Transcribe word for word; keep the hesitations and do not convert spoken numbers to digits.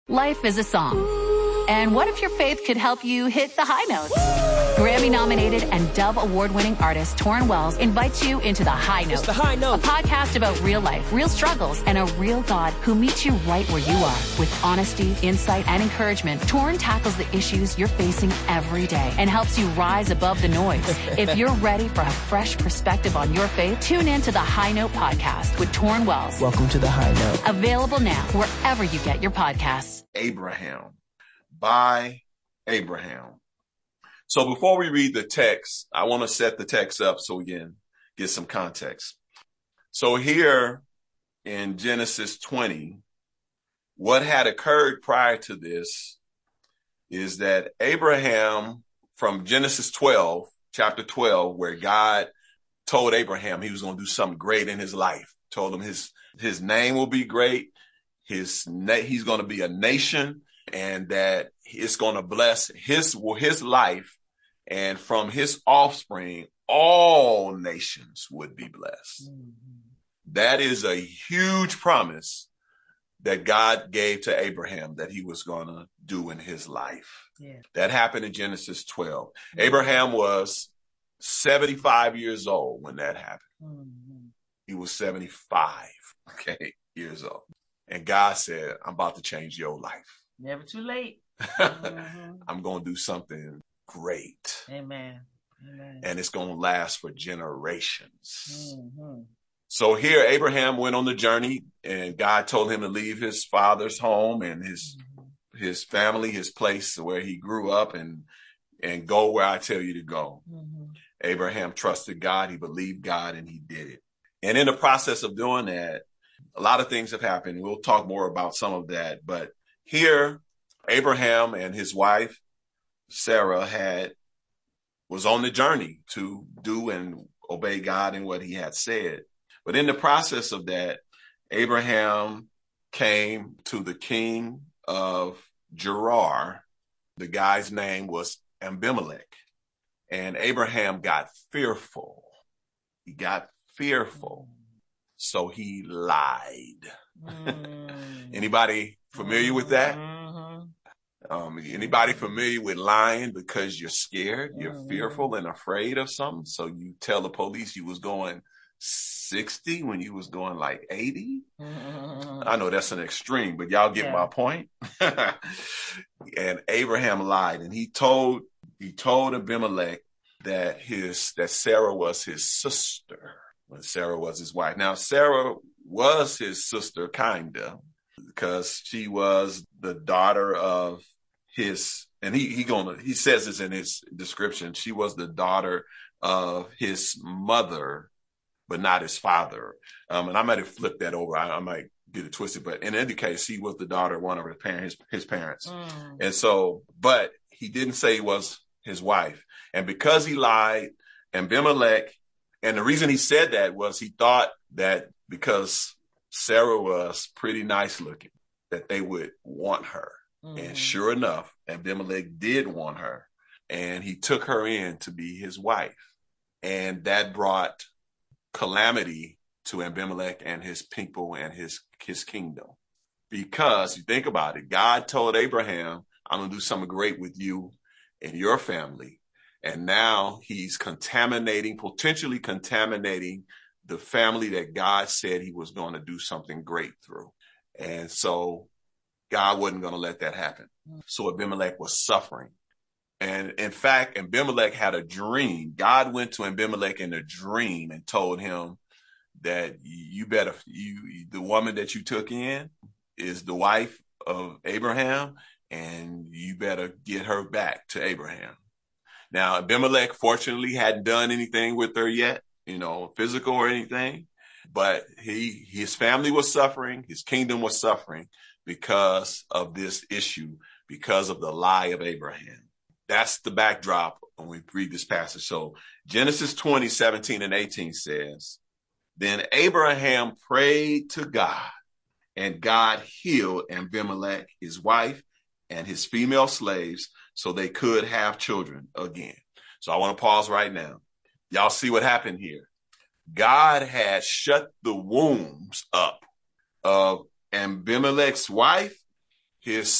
Life is a song. And what if your faith could help you hit the high notes? Grammy-nominated and Dove Award-winning artist Torrin Wells invites you into The High Note. It's The High Note. A podcast about real life, real struggles, and a real God who meets you right where you are. With honesty, insight, and encouragement, Torrin tackles the issues you're facing every day and helps you rise above the noise. If you're ready for a fresh perspective on your faith, tune in to The High Note podcast with Torrin Wells. Welcome to The High Note. Available now wherever you get your podcasts. Abraham. By Abraham. So before we read the text, I want to set the text up so we can get some context. So here in Genesis twenty, what had occurred prior to this is that Abraham, from Genesis twelve, chapter twelve, where God told Abraham he was going to do something great in his life, told him his, his name will be great, his he's going to be a nation, and that it's going to bless his, his life, and from his offspring, all nations would be blessed. Mm-hmm. That is a huge promise that God gave to Abraham that he was going to do in his life. Yeah. That happened in Genesis twelve. Mm-hmm. Abraham was seventy-five years old when that happened. Mm-hmm. He was seventy-five, okay, years old. And God said, I'm about to change your life. Never too late. Mm-hmm. I'm going to do something great. Amen. Amen. And it's going to last for generations. Mm-hmm. So here Abraham went on the journey, and God told him to leave his father's home and his mm-hmm. his family, his place where he grew up, and and go where I tell you to go. Mm-hmm. Abraham trusted God. He believed God, and he did it. And in the process of doing that, a lot of things have happened. We'll talk more about some of that. But here, Abraham and his wife, Sarah, had was on the journey to do and obey God in what he had said. But in the process of that, Abraham came to the king of Gerar. The guy's name was Abimelech. And Abraham got fearful. He got fearful. So he lied. Mm. Anybody familiar with that? Mm-hmm. Um, anybody familiar with lying because you're scared, you're mm-hmm. fearful and afraid of something? So you tell the police you was going sixty when you was going like eighty? Mm-hmm. I know that's an extreme, but y'all get yeah. my point. And Abraham lied, and he told he told Abimelech that his that Sarah was his sister. When Sarah was his wife. Now, Sarah was his sister, kinda, because she was the daughter of his, and he he gonna he says this in his description. She was the daughter of his mother, but not his father. Um, and I might have flipped that over. I, I might get it twisted, but in any case, he was the daughter of one of his parents, his, his parents. Mm. And so, but he didn't say he was his wife, and because he lied, Abimelech. And the reason he said that was he thought that because Sarah was pretty nice looking, that they would want her. Mm-hmm. And sure enough, Abimelech did want her. And he took her in to be his wife. And that brought calamity to Abimelech and his people and his, his kingdom. Because you think about it, God told Abraham, I'm going to do something great with you and your family. And now he's contaminating, potentially contaminating the family that God said he was going to do something great through. And so God wasn't going to let that happen. So Abimelech was suffering. And in fact, Abimelech had a dream. God went to Abimelech in a dream and told him that you better, you, the woman that you took in is the wife of Abraham, and you better get her back to Abraham. Now, Abimelech, fortunately, hadn't done anything with her yet, you know, physical or anything, but he, his family was suffering, his kingdom was suffering because of this issue, because of the lie of Abraham. That's the backdrop when we read this passage. So Genesis twenty, seventeen and eighteen says, then Abraham prayed to God, and God healed Abimelech, his wife, and his female slaves, so they could have children again. So I want to pause right now. Y'all see what happened here. God had shut the wombs up of Abimelech's wife, his